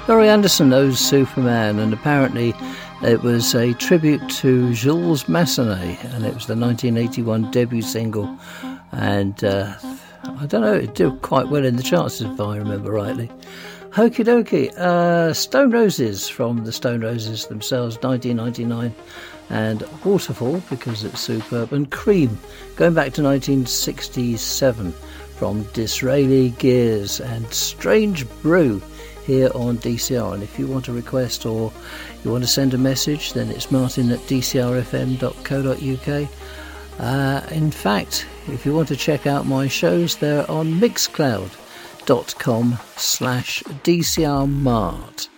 Laurie Anderson owes Superman, and apparently it was a tribute to Jules Massenet, and it was the 1981 debut single, and I don't know, it did quite well in the charts if I remember rightly. Okie dokie, Stone Roses from the Stone Roses themselves, 1999, and Waterfall, because it's superb, and Cream, going back to 1967, from Disraeli Gears, and Strange Brew, here on DCR. And if you want a request or you want to send a message, then it's martin@dcrfm.co.uk. In fact, if you want to check out my shows, they're on mixcloud.com/DCRMart.